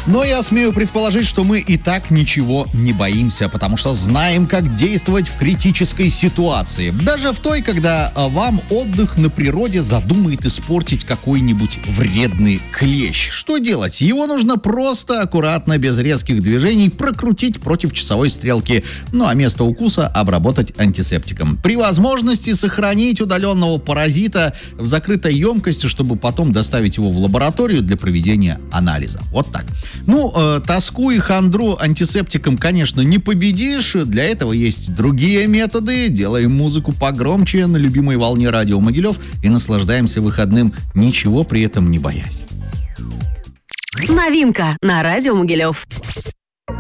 Но я смею предположить, что мы и так ничего не боимся, потому что знаем, как действовать в критической ситуации. Даже в той, когда вам отдых на природе задумает испортить какой-нибудь вредный клещ. Что делать? Его нужно просто аккуратно, без резких движений, прокрутить против часовой стрелки. Ну а место укуса обработать антисептиком. При возможности сохранить удаленного паразита в закрытой емкости, чтобы потом доставить его в лабораторию для проведения анализа. Вот так. Тоску и хандру антисептиком, конечно, не победишь. Для этого есть другие методы. Делаем музыку погромче на любимой волне радио Могилев и наслаждаемся выходным, ничего при этом не боясь. Новинка на радио Могилев.